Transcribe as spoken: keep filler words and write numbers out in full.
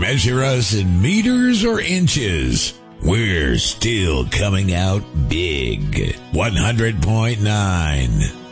Measure us in meters or inches. We're still coming out big. one hundred point nine